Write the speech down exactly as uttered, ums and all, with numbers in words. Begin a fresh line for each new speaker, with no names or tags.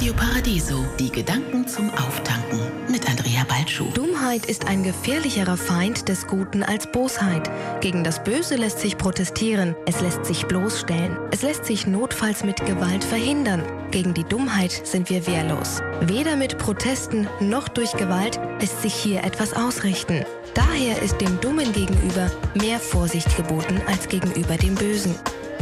Radio Paradiso, die Gedanken zum Auftanken mit Andrea Baltschuh.
Dummheit ist ein gefährlicherer Feind des Guten als Bosheit. Gegen das Böse lässt sich protestieren, es lässt sich bloßstellen. Es lässt sich notfalls mit Gewalt verhindern. Gegen die Dummheit sind wir wehrlos. Weder mit Protesten noch durch Gewalt lässt sich hier etwas ausrichten. Daher ist dem Dummen gegenüber mehr Vorsicht geboten als gegenüber dem Bösen.